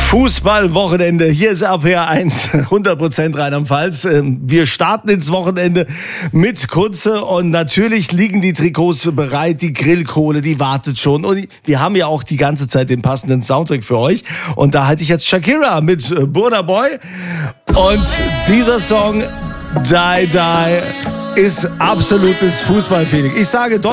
Fußballwochenende. Hier ist RPR 1, 100% Rheinland-Pfalz. Wir starten ins Wochenende mit Kunze und natürlich liegen die Trikots bereit, die Grillkohle, die wartet schon. Und wir haben ja auch die ganze Zeit den passenden Soundtrack für euch. Und da halte ich jetzt Shakira mit Burna Boy. Und dieser Song, Die Die, ist absolutes Fußballfeeling. Ich sage